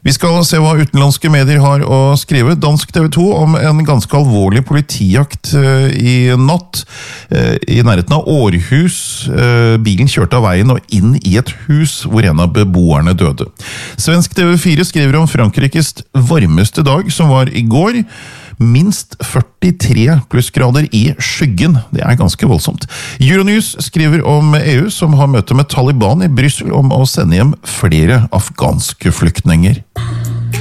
Vi skal se hva utenlandske medier har å skrive. Dansk TV 2 om en ganske alvorlig politijakt i natt i nærheten av Århus. Bilen kjørte av veien og inn i et hus hvor en av beboerne døde. Svensk TV 4 skriver om Frankrikes varmeste dag som var i går. Minst 43 plussgrader i skyggen. Det er ganske voldsomt. Euronews skriver om EU som har møte med Taliban i Brussel om å sende hjem flere afghanske flyktninger.